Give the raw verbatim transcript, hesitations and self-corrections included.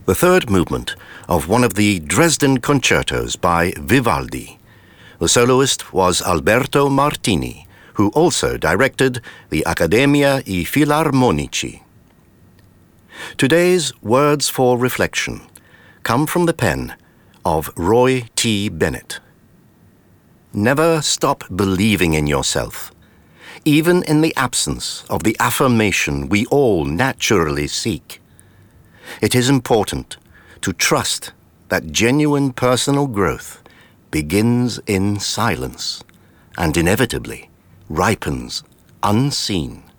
the third movement of one of the Dresden concertos by Vivaldi. The soloist was Alberto Martini, who also directed the Accademia I Filarmonici. Today's words for reflection come from the pen of Roy T. Bennett. Never stop believing in yourself, even in the absence of the affirmation we all naturally seek. It is important to trust that genuine personal growth begins in silence and inevitably ripens unseen.